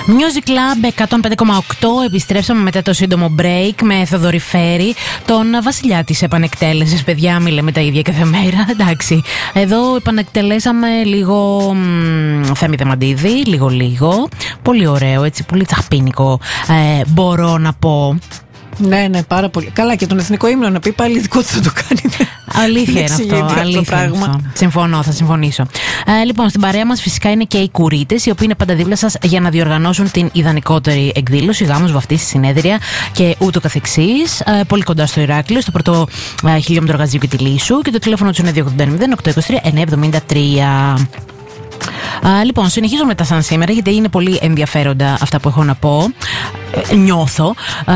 Music Club 105,8. Επιστρέψαμε μετά το σύντομο break με Θοδωρηφέρη, τον βασιλιά της επανεκτέλεσης. Παιδιά, μη λέμε τα ίδια κάθε μέρα. Εντάξει. Εδώ επανεκτελέσαμε λίγο Θέμη Δεμαντίδη, λίγο. Πολύ ωραίο, έτσι, πολύ τσαχπίνικο, μπορώ να πω. Ναι, πάρα πολύ. Καλά, και τον εθνικό ύμνο να πει πάλι δικό του θα το κάνει. Αλήθεια είναι αυτό. Αλήθεια είναι αυτό. Συμφωνώ, θα συμφωνήσω. Λοιπόν, στην παρέα μας φυσικά είναι και οι Κουρίτες, οι οποίοι είναι πάντα δίπλα σας για να διοργανώσουν την ιδανικότερη εκδήλωση, γάμους, βαφτίσεις, συνέδρια και ούτω καθεξής. Πολύ κοντά στο Ηράκλειο, στο πρώτο χιλιόμετρο Γαζίου και τη Λύσσου. Και το τηλέφωνο του είναι 289-823-973. Λοιπόν, συνεχίζω μετά σαν σήμερα, γιατί είναι πολύ ενδιαφέροντα αυτά που έχω να πω. Νιώθω.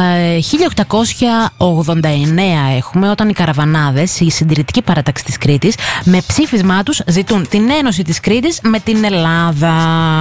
1889 έχουμε, όταν οι Καραβανάδες, η συντηρητική παράταξη της Κρήτης, με ψήφισμά τους ζητούν την ένωση της Κρήτης με την Ελλάδα.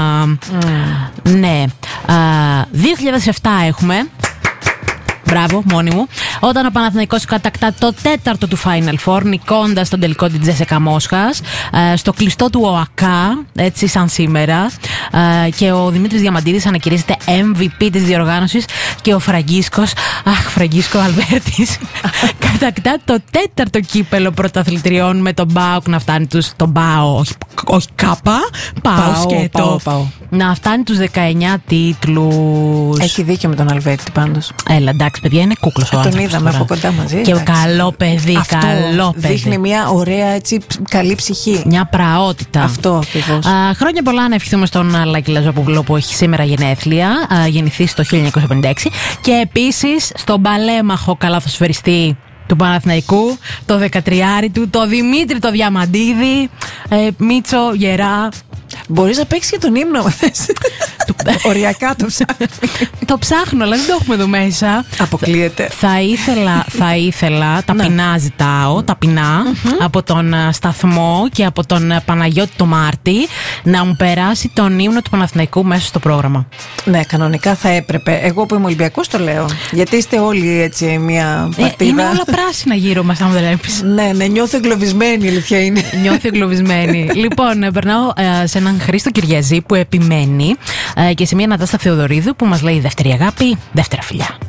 Ναι. 2007 έχουμε. Μπράβο, μόνη μου. Όταν ο Παναθηναϊκός κατακτά το 4ο του Final Four, νικώντας τον τελικό της Τζέσικα Μόσχας, στο κλειστό του ΟΑΚΑ, έτσι σαν σήμερα. Και ο Δημήτρης Διαμαντίδης ανακηρύσσεται MVP της διοργάνωσης και ο Φραγκίσκο Αλβέρτης κατακτά το 4ο κύπελο πρωταθλητριών, με τον ΠΑΟΚ να φτάνει τον ΠΑΟ, όχι ΚΑΠΑ, ΠΑΟ σκέτο, να φτάνει τους 19 τίτλους. Έχει δίκιο με τον Αλβέρτη πάντως. Έλα, εντάξει, παιδιά, είναι κούκλος ο άνθρωπος. Τον είδαμε από κοντά μαζί. Και καλό παιδί, αυτό καλό παιδί. Δείχνει μια ωραία, έτσι, καλή ψυχή. Μια πραότητα. Αυτό ακριβώς. Χρόνια πολλά να ευχηθούμε στον Λάκη Λαζόπουλο, που έχει σήμερα γενέθλια. Γεννηθεί το 1956. Και επίσης στον παλέμαχο καλαθοσφαιριστή του Παναθηναϊκού, το 13 του, το Δημήτρη το Διαμαντίδη. Μίτσο, γερά. Μπορείς να παίξεις και τον ύμνο, αν θες. Οριακά το ψάχνω. Το ψάχνω, αλλά δεν το έχουμε εδώ μέσα. Αποκλείεται. Θα ήθελα, ταπεινά ζητάω, ταπεινά, από τον σταθμό και από τον Παναγιώτη το Μάρτι, να μου περάσει τον ύμνο του Παναθηναϊκού μέσα στο πρόγραμμα. Ναι, κανονικά θα έπρεπε. Εγώ που είμαι Ολυμπιακός το λέω. Γιατί είστε όλοι έτσι μια παρτίδα. Είναι όλα πράσινα γύρω μας, αν μου βλέπεις. Ναι, νιώθω εγκλωβισμένη, η αλήθεια είναι. Νιώθω εγκλωβισμένη. Λοιπόν, περνάω σε έναν Χρήστο Κυριαζή που επιμένει και σε μια Νατάστα Θεοδωρίδου που μας λέει δεύτερη αγάπη, δεύτερα φιλιά.